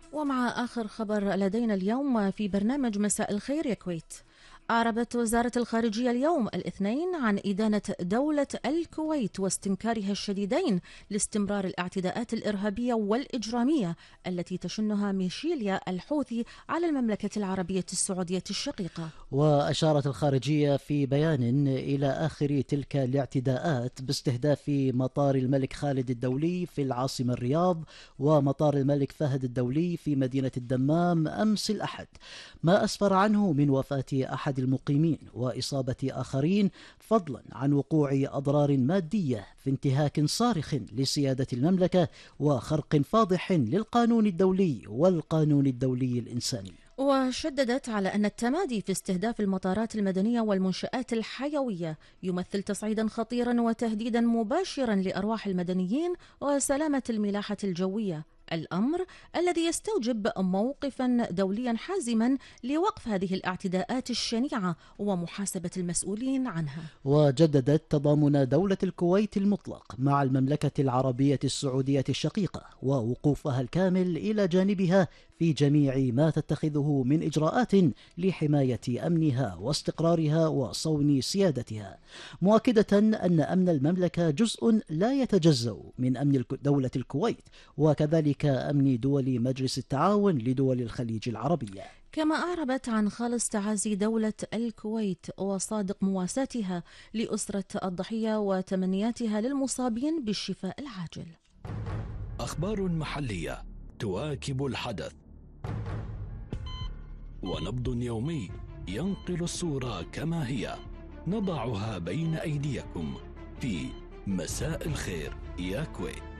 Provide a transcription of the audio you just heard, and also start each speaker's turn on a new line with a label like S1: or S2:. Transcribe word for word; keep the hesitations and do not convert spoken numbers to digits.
S1: ومع آخر خبر لدينا اليوم في برنامج مساء الخير يا كويت. أعربت وزارة الخارجية اليوم الاثنين عن إدانة دولة الكويت واستنكارها الشديدين لاستمرار الاعتداءات الإرهابية والإجرامية التي تشنها ميشيليا الحوثي على المملكة العربية السعودية الشقيقة.
S2: وأشارت الخارجية في بيان إلى آخر تلك الاعتداءات باستهداف مطار الملك خالد الدولي في العاصمة الرياض ومطار الملك فهد الدولي في مدينة الدمام أمس الأحد، ما أسفر عنه من وفاة أحد المقيمين وإصابة آخرين، فضلا عن وقوع أضرار مادية في انتهاك صارخ لسيادة المملكة وخرق فاضح للقانون الدولي والقانون الدولي الإنساني.
S1: وشددت على أن التمادي في استهداف المطارات المدنية والمنشآت الحيوية يمثل تصعيدا خطيرا وتهديدا مباشرا لأرواح المدنيين وسلامة الملاحة الجوية، الأمر الذي يستوجب موقفا دوليا حازما لوقف هذه الاعتداءات الشنيعة ومحاسبة المسؤولين عنها.
S2: وجددت تضامن دولة الكويت المطلق مع المملكة العربية السعودية الشقيقة ووقوفها الكامل إلى جانبها في جميع ما تتخذه من إجراءات لحماية أمنها واستقرارها وصون سيادتها، مؤكدة أن أمن المملكة جزء لا يتجزأ من أمن دولة الكويت وكذلك أمن دول مجلس التعاون لدول الخليج العربية.
S1: كما أعربت عن خالص تعازي دولة الكويت وصادق مواساتها لأسرة الضحية وتمنياتها للمصابين بالشفاء العاجل.
S3: أخبار محلية تواكب الحدث، ونبض يومي ينقل الصورة كما هي، نضعها بين أيديكم في مساء الخير يا كويت.